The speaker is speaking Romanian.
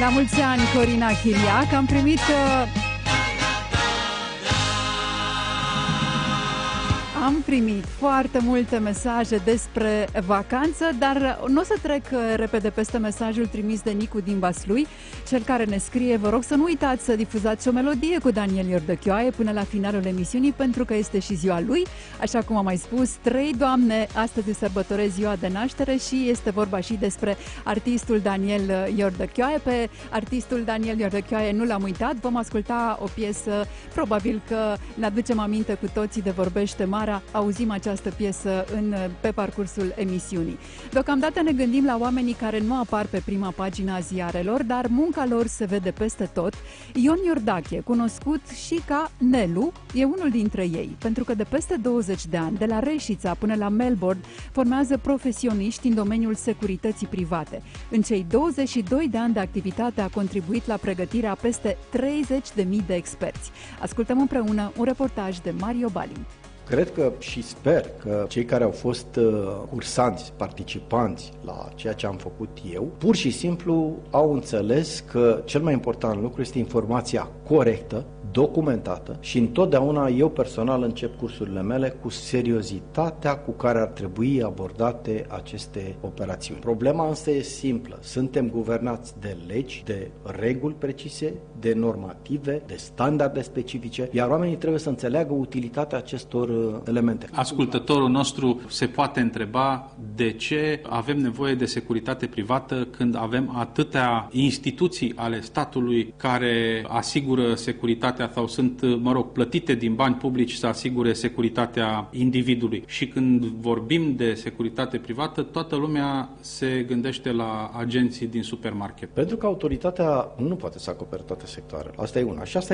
La mulți ani, Corina Chiriac. Am primit foarte multe mesaje despre vacanță, dar nu o să trec repede peste mesajul trimis de Nicu din Vaslui, cel care ne scrie: vă rog să nu uitați să difuzați o melodie cu Daniel Iordăchioaie până la finalul emisiunii, pentru că este și ziua lui. Așa cum am mai spus, 3 doamne astăzi sărbătoresc ziua de naștere și este vorba și despre artistul Daniel Iordăchioaie. Pe artistul Daniel Iordăchioaie nu l-am uitat, vom asculta o piesă, probabil că ne aducem aminte cu toții de Vorbește Mara, auzim această piesă pe parcursul emisiunii. Deocamdată ne gândim la oamenii care nu apar pe prima pagina a ziarelor, dar munca lor se vede peste tot. Ion Iordache, cunoscut și ca Nelu, e unul dintre ei, pentru că de peste 20 de ani, de la Reșița până la Melbourne, formează profesioniști în domeniul securității private. În cei 22 de ani de activitate a contribuit la pregătirea peste 30.000 de experți. Ascultăm împreună un reportaj de Mario Balin. Cred că și sper că cei care au fost cursanți, participanți la ceea ce am făcut eu, pur și simplu au înțeles că cel mai important lucru este informația corectă, documentată, și întotdeauna eu personal încep cursurile mele cu seriozitatea cu care ar trebui abordate aceste operațiuni. Problema însă e simplă. Suntem guvernați de legi, de reguli precise, de normative, de standarde specifice, iar oamenii trebuie să înțeleagă utilitatea acestor elemente. Ascultătorul nostru se poate întreba de ce avem nevoie de securitate privată când avem atâtea instituții ale statului care asigură securitatea sau sunt, plătite din bani publici să asigure securitatea individului. Și când vorbim de securitate privată, toată lumea se gândește la agenții din supermarket. Pentru că autoritatea nu poate să acopere toate sectoarele. Asta e una. Și asta